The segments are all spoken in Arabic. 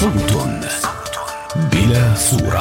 صوت بلا صورة.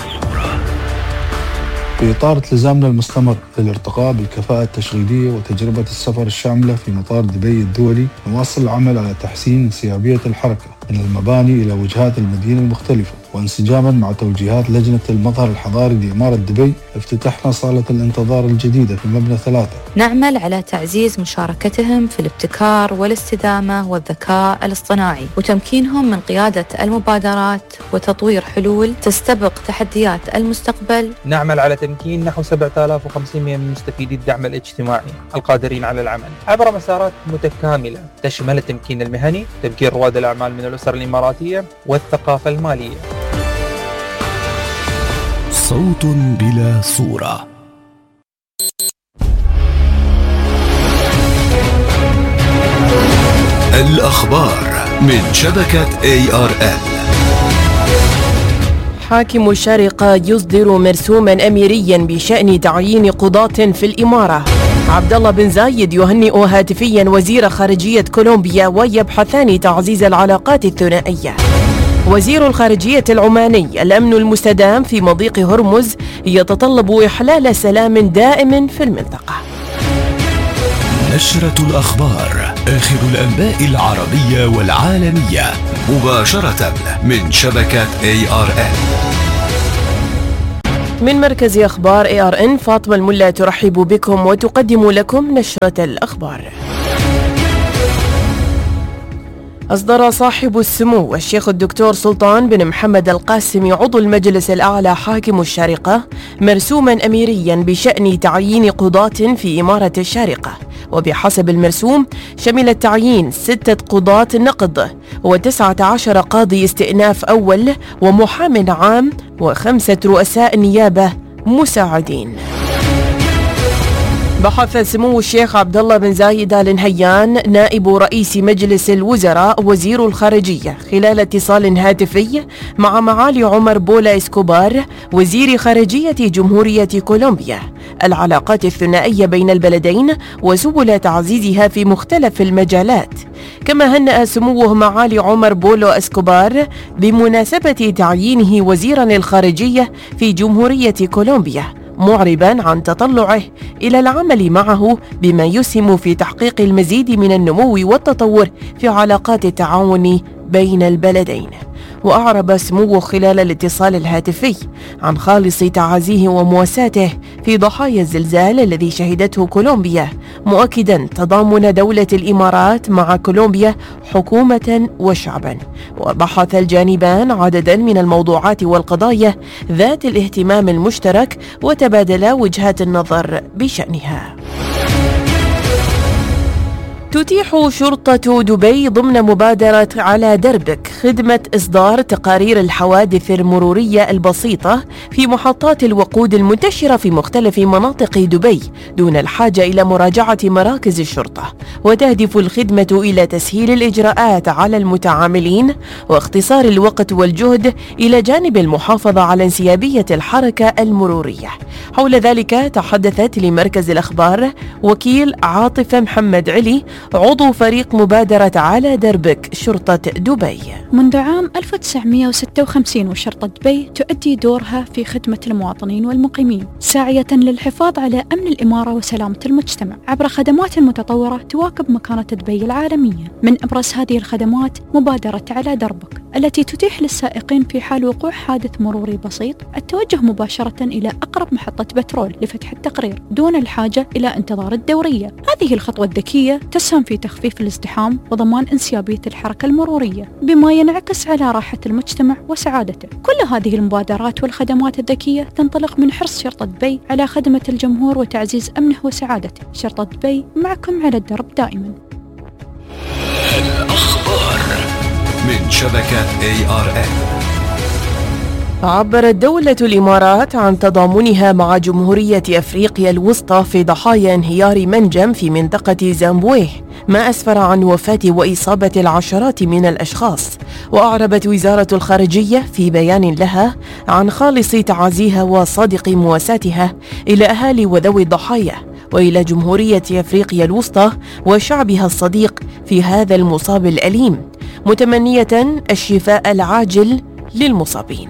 في إطار التزامنا المستمر للارتقاء بالكفاءة التشغيلية وتجربة السفر الشاملة في مطار دبي الدولي، نواصل العمل على تحسين انسيابية الحركة من المباني إلى وجهات المدينة المختلفة، وانسجاما مع توجيهات لجنة المظهر الحضاري لإمارة دبي افتتحنا صالة الانتظار الجديدة في مبنى 3. نعمل على تعزيز مشاركتهم في الابتكار والاستدامة والذكاء الاصطناعي وتمكينهم من قيادة المبادرات وتطوير حلول تستبق تحديات المستقبل. نعمل على تمكين نحو 7500 من مستفيدي الدعم الاجتماعي القادرين على العمل عبر مسارات متكاملة تشمل التمكين المهني، تبكير رواد الأعمال من الأسر الإماراتية والثقافة المالية. صوت بلا صورة. الأخبار من شبكة ARN. حاكم الشارقة يصدر مرسوما أميريا بشأن تعيين قضاة في الإمارة. عبد الله بن زايد يهنئ هاتفيا وزير خارجية كولومبيا ويبحثان تعزيز العلاقات الثنائية. وزير الخارجية العماني: الأمن المستدام في مضيق هرمز يتطلب إحلال سلام دائم في المنطقة. نشرة الأخبار، آخر الأنباء العربية والعالمية مباشرة من شبكة ARN. من مركز أخبار ARN فاطمة الملا ترحب بكم وتقدم لكم نشرة الأخبار. أصدر صاحب السمو الشيخ الدكتور سلطان بن محمد القاسم عضو المجلس الأعلى حاكم الشارقة مرسوما أميريا بشأن تعيين قضاة في إمارة الشارقة، وبحسب المرسوم شمل التعيين 6 قضاة نقض و19 قاضي استئناف أول ومحام عام و5 رؤساء نيابة مساعدين. بحث سمو الشيخ عبد الله بن زايد آل نهيان نائب رئيس مجلس الوزراء وزير الخارجية خلال اتصال هاتفي مع معالي عمر بولا إسكوبار وزير خارجية جمهورية كولومبيا العلاقات الثنائية بين البلدين وسبل تعزيزها في مختلف المجالات. كما هنأ سموه معالي عمر بولو إسكوبار بمناسبة تعيينه وزيرا للخارجية في جمهورية كولومبيا، معربا عن تطلعه إلى العمل معه بما يسهم في تحقيق المزيد من النمو والتطور في علاقات التعاون بين البلدين. وأعرب سموه خلال الاتصال الهاتفي عن خالص تعازيه ومواساته في ضحايا الزلزال الذي شهدته كولومبيا، مؤكدا تضامن دولة الإمارات مع كولومبيا حكومة وشعبا. وبحث الجانبان عددا من الموضوعات والقضايا ذات الاهتمام المشترك وتبادلا وجهات النظر بشأنها. تتيح شرطة دبي ضمن مبادرة على دربك خدمة إصدار تقارير الحوادث المرورية البسيطة في محطات الوقود المنتشرة في مختلف مناطق دبي دون الحاجة إلى مراجعة مراكز الشرطة. وتهدف الخدمة إلى تسهيل الإجراءات على المتعاملين واختصار الوقت والجهد إلى جانب المحافظة على انسيابية الحركة المرورية. حول ذلك تحدثت لمركز الأخبار وكيل عاطفة محمد علي عضو فريق مبادرة على دربك شرطة دبي. منذ عام 1956 وشرطة دبي تؤدي دورها في خدمة المواطنين والمقيمين، ساعية للحفاظ على أمن الإمارة وسلامة المجتمع عبر خدمات متطورة تواكب مكانة دبي العالمية. من أبرز هذه الخدمات مبادرة على دربك التي تتيح للسائقين في حال وقوع حادث مروري بسيط التوجه مباشرة إلى أقرب محطة بترول لفتح التقرير دون الحاجة إلى انتظار الدورية. هذه الخطوة الذكية تسهم في تخفيف الازدحام وضمان انسيابية الحركة المرورية بما ينعكس على راحة المجتمع وسعادته. كل هذه المبادرات والخدمات الذكية تنطلق من حرص شرطة دبي على خدمة الجمهور وتعزيز أمنه وسعادته. شرطة دبي معكم على الدرب دائما. الأخبار من شبكة ARN. عبرت دولة الإمارات عن تضامنها مع جمهورية أفريقيا الوسطى في ضحايا انهيار منجم في منطقة زامبويه، ما أسفر عن وفاة وإصابة العشرات من الأشخاص. وأعربت وزارة الخارجية في بيان لها عن خالص تعازيها وصادق مواساتها إلى أهالي وذوي الضحايا، وإلى جمهورية أفريقيا الوسطى وشعبها الصديق في هذا المصاب الأليم، متمنية الشفاء العاجل للمصابين.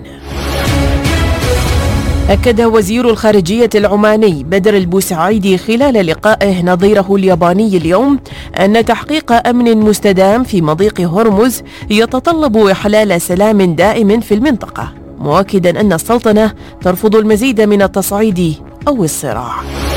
أكد وزير الخارجية العماني بدر البوسعيدي خلال لقائه نظيره الياباني اليوم أن تحقيق أمن مستدام في مضيق هرمز يتطلب إحلال سلام دائم في المنطقة، مؤكدا أن السلطنة ترفض المزيد من التصعيد أو الصراع.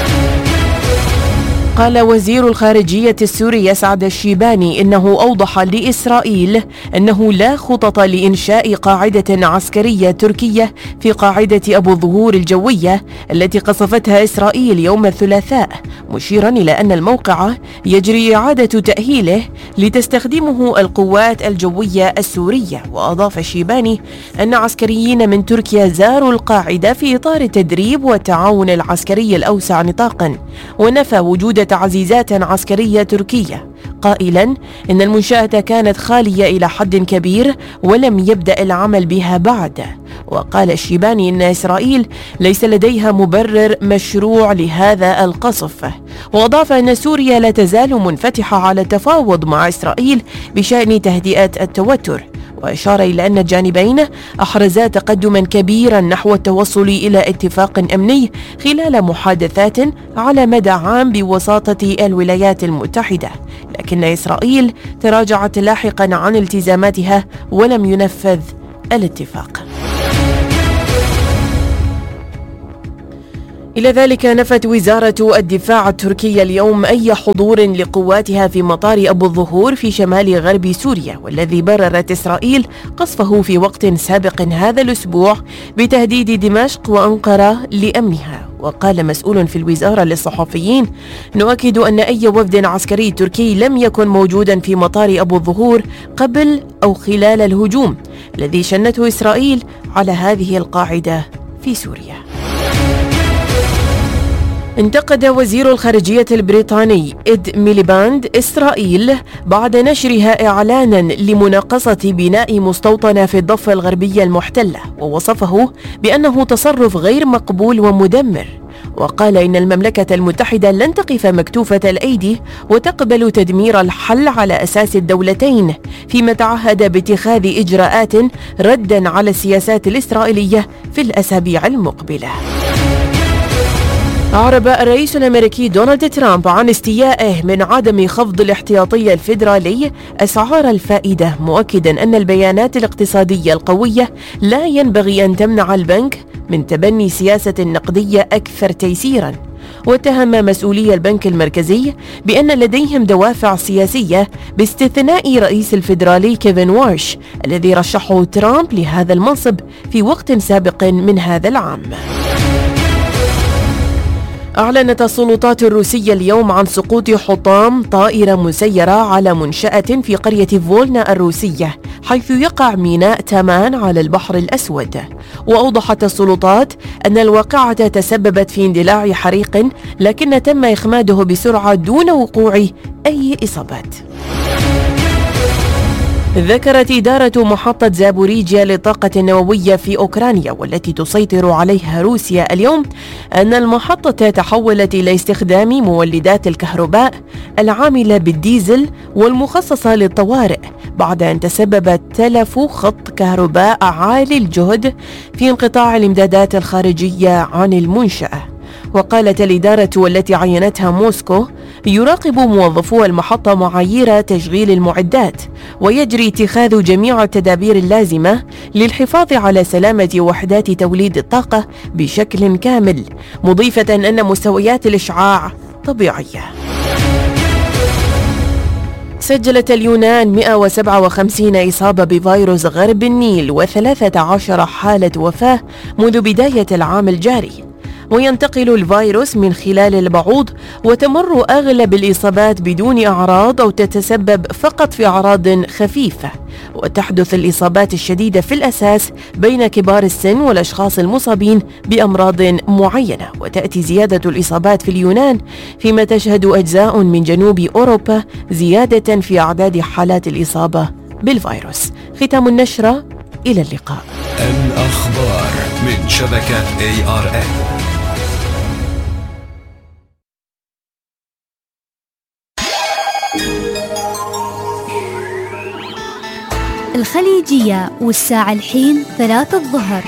قال وزير الخارجية السوري أسعد الشيباني إنه أوضح لإسرائيل أنه لا خطط لإنشاء قاعدة عسكرية تركية في قاعدة أبو الظهور الجوية التي قصفتها إسرائيل يوم الثلاثاء، مشيرا إلى أن الموقع يجري إعادة تأهيله لتستخدمه القوات الجوية السورية. وأضاف الشيباني أن عسكريين من تركيا زاروا القاعدة في إطار التدريب والتعاون العسكري الأوسع نطاقا، ونفى وجود تعزيزات عسكرية تركية، قائلا إن المنشأة كانت خالية إلى حد كبير ولم يبدأ العمل بها بعد. وقال الشيباني إن إسرائيل ليس لديها مبرر مشروع لهذا القصف، وأضاف أن سوريا لا تزال منفتحة على التفاوض مع إسرائيل بشأن تهدئة التوتر، وأشار إلى أن الجانبين أحرزا تقدما كبيرا نحو التوصل إلى اتفاق أمني خلال محادثات على مدى عام بوساطة الولايات المتحدة، لكن إسرائيل تراجعت لاحقا عن التزاماتها ولم ينفذ الاتفاق. إلى ذلك نفت وزارة الدفاع التركية اليوم أي حضور لقواتها في مطار أبو الظهور في شمال غرب سوريا، والذي بررت إسرائيل قصفه في وقت سابق هذا الأسبوع بتهديد دمشق وأنقرة لأمنها. وقال مسؤول في الوزارة للصحفيين: نؤكد أن أي وفد عسكري تركي لم يكن موجودا في مطار أبو الظهور قبل أو خلال الهجوم الذي شنته إسرائيل على هذه القاعدة في سوريا. انتقد وزير الخارجية البريطاني إد ميليباند إسرائيل بعد نشرها إعلانا لمناقصة بناء مستوطنة في الضفة الغربية المحتلة، ووصفه بأنه تصرف غير مقبول ومدمر. وقال إن المملكة المتحدة لن تقف مكتوفة الأيدي وتقبل تدمير الحل على أساس الدولتين، فيما تعهد باتخاذ إجراءات ردا على السياسات الإسرائيلية في الأسابيع المقبلة. أعرب الرئيس الأمريكي دونالد ترامب عن استيائه من عدم خفض الاحتياطي الفيدرالي أسعار الفائدة، مؤكدا أن البيانات الاقتصادية القوية لا ينبغي أن تمنع البنك من تبني سياسة نقدية أكثر تيسيرا. واتهم مسؤولي البنك المركزي بأن لديهم دوافع سياسية باستثناء رئيس الفيدرالي كيفن وارش الذي رشحه ترامب لهذا المنصب في وقت سابق من هذا العام. أعلنت السلطات الروسية اليوم عن سقوط حطام طائرة مسيرة على منشأة في قرية فولنا الروسية، حيث يقع ميناء تامان على البحر الأسود. وأوضحت السلطات أن الواقعة تسببت في اندلاع حريق، لكن تم إخماده بسرعة دون وقوع أي إصابات. ذكرت إدارة محطة زابوريجيا للطاقة النووية في أوكرانيا والتي تسيطر عليها روسيا اليوم أن المحطة تحولت إلى استخدام مولدات الكهرباء العاملة بالديزل والمخصصة للطوارئ بعد أن تسبب تلف خط كهرباء عالي الجهد في انقطاع الإمدادات الخارجية عن المنشأة. وقالت الإدارة والتي عينتها موسكو: يراقب موظفو المحطة معايير تشغيل المعدات ويجري اتخاذ جميع التدابير اللازمة للحفاظ على سلامة وحدات توليد الطاقة بشكل كامل، مضيفة أن مستويات الإشعاع طبيعية. سجلت اليونان 157 إصابة بفيروس غرب النيل و13 حالة وفاة منذ بداية العام الجاري. وينتقل الفيروس من خلال البعوض، وتمر أغلب الإصابات بدون أعراض أو تتسبب فقط في أعراض خفيفة. وتحدث الإصابات الشديدة في الأساس بين كبار السن والأشخاص المصابين بأمراض معينة. وتأتي زيادة الإصابات في اليونان فيما تشهد أجزاء من جنوب أوروبا زيادة في أعداد حالات الإصابة بالفيروس. ختام النشرة، إلى اللقاء. الأخبار من شبكة ARN. الخليجية، والساعة الحين 3 الظهر.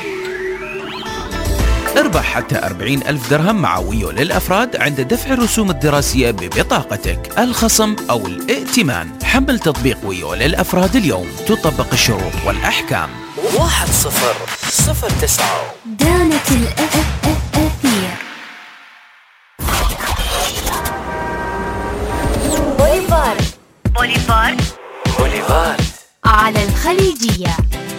اربح حتى 40,000 درهم مع ويو للأفراد عند دفع الرسوم الدراسية ببطاقتك، الخصم أو الائتمان. حمل تطبيق ويو للأفراد اليوم، تطبق الشروط والأحكام. 1009 دانت الأثير. بوليفارد على الخليجية.